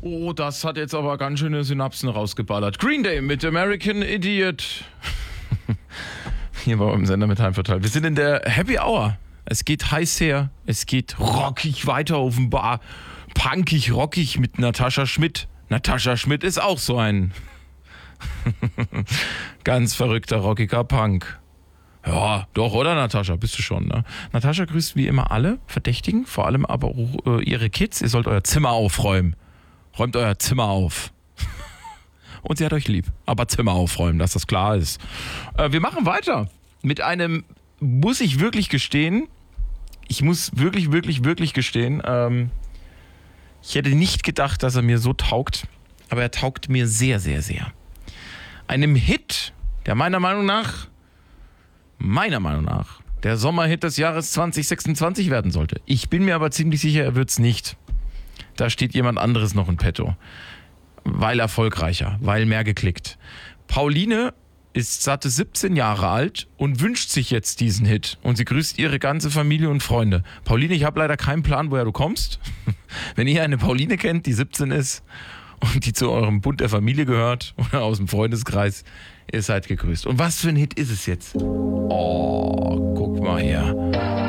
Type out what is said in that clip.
Oh, das hat jetzt aber ganz schöne Synapsen rausgeballert. Green Day mit American Idiot. Hier bei eurem Sender mit Heimvorteil. Wir sind in der Happy Hour. Es geht heiß her. Es geht rockig weiter offenbar. Punkig, rockig mit Natascha Schmidt. Natascha Schmidt ist auch so ein ganz verrückter, rockiger Punk. Ja, doch, oder Natascha? Bist du schon, ne? Natascha grüßt wie immer alle Verdächtigen, vor allem aber auch ihre Kids. Ihr sollt euer Zimmer aufräumen. Räumt euer Zimmer auf. Und sie hat euch lieb. Aber Zimmer aufräumen, dass das klar ist. Wir machen weiter mit einem, muss ich wirklich gestehen, ich muss wirklich gestehen, ich hätte nicht gedacht, dass er mir so taugt, aber er taugt mir sehr, sehr, sehr. Einem Hit, der meiner Meinung nach der Sommerhit des Jahres 2026 werden sollte. Ich bin mir aber ziemlich sicher, er wird's nicht. Da steht jemand anderes noch in petto. Weil erfolgreicher, weil mehr geklickt. Pauline ist satte 17 Jahre alt und wünscht sich jetzt diesen Hit. Und sie grüßt ihre ganze Familie und Freunde. Pauline, ich habe leider keinen Plan, woher du kommst. Wenn ihr eine Pauline kennt, die 17 ist und die zu eurem Bund der Familie gehört oder aus dem Freundeskreis, ihr seid gegrüßt. Und was für ein Hit ist es jetzt? Oh, guck mal her.